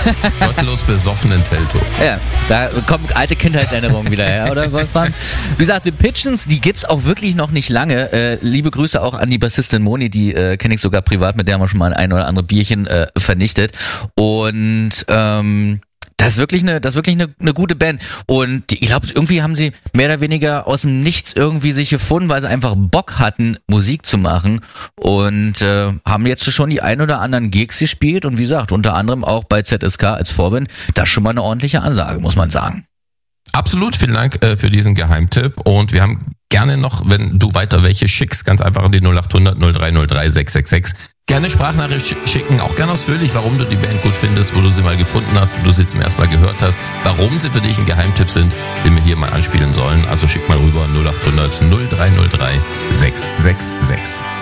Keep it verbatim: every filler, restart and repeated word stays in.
Gottlos besoffenen Telto. Ja, da kommen alte Kindheitserinnerungen wieder her, oder Wolfram? Wie gesagt, die Pitchens, die gibt's auch wirklich noch nicht lange. Äh, liebe Grüße auch an die Bassistin Moni, die äh, kenne ich sogar privat, mit der haben wir schon mal ein oder andere Bierchen äh, vernichtet. Und ähm, das ist wirklich eine, das ist wirklich eine, eine gute Band. Und die, ich glaube, irgendwie haben sie mehr oder weniger aus dem Nichts irgendwie sich gefunden, weil sie einfach Bock hatten, Musik zu machen. Und äh, haben jetzt schon die ein oder anderen Gigs gespielt. Und wie gesagt, unter anderem auch bei Z S K als Vorband. Das ist schon mal eine ordentliche Ansage, muss man sagen. Absolut, vielen Dank äh, für diesen Geheimtipp. Und wir haben gerne noch, wenn du weiter welche schickst, ganz einfach an die null acht hundert null drei null drei sechs sechs sechs. Gerne Sprachnachricht schicken, auch gerne ausführlich, warum du die Band gut findest, wo du sie mal gefunden hast, wo du sie zum ersten Mal gehört hast, warum sie für dich ein Geheimtipp sind, den wir hier mal anspielen sollen. Also schick mal rüber null acht hundert null drei null drei sechs sechs sechs.